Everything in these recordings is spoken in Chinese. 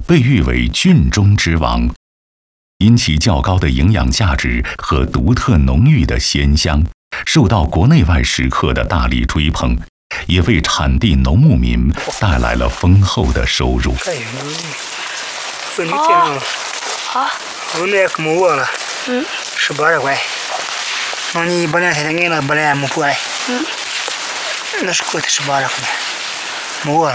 被誉为菌中之王，因其较高的营养价值和独特浓郁的鲜香，受到国内外食客的大力追捧，也为产地农牧民带来了丰厚的收入。 好， 我那可没我了，18块。那你本来才给了，本来没过来。那是贵的18块，没我了。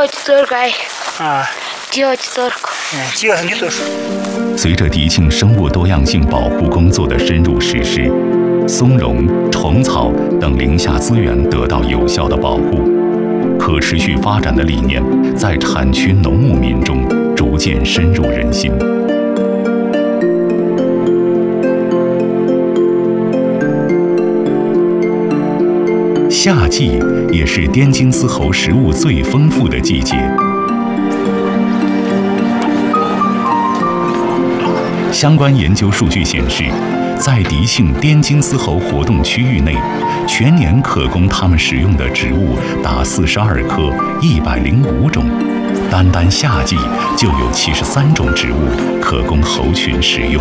随着迪庆生物多样性保护工作的深入实施，松茸、虫草等林下资源得到有效的保护，可持续发展的理念在产区农牧民中逐渐深入人心。夏季也是滇金丝猴食物最丰富的季节。相关研究数据显示，在迪庆滇金丝猴活动区域内，全年可供它们使用的植物达42棵，105种，单单夏季就有73种植物可供猴群食用。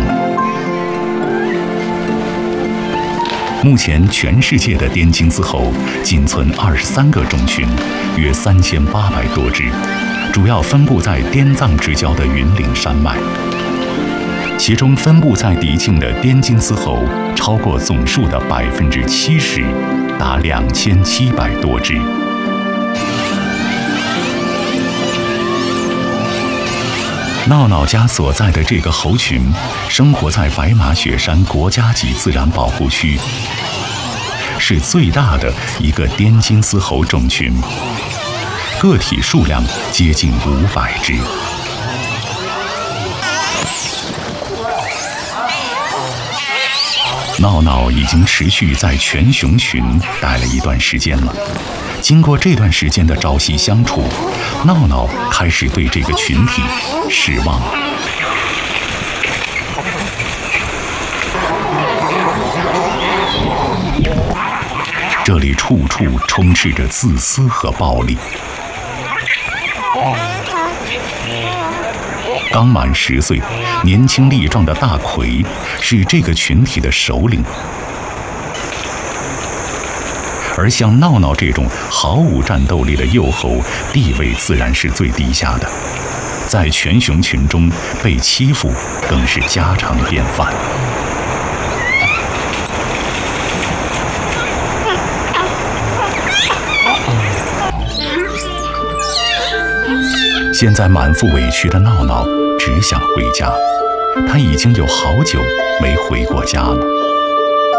目前，全世界的滇金丝猴仅存23个种群，约3800多只，主要分布在滇藏之交的云岭山脉。其中分布在迪庆的滇金丝猴超过总数的70%，达2700多只。闹闹家所在的这个猴群生活在白马雪山国家级自然保护区，是最大的一个滇金丝猴种群，个体数量接近500只。闹闹已经持续在全熊群待了一段时间了。经过这段时间的朝夕相处，闹闹开始对这个群体失望了。这里处处充斥着自私和暴力。刚满10岁、年轻力壮的大奎是这个群体的首领，而像闹闹这种毫无战斗力的幼猴，地位自然是最低下的，在全熊群中被欺负更是家常便饭。现在满腹委屈的闹闹只想回家，他已经有好久没回过家了。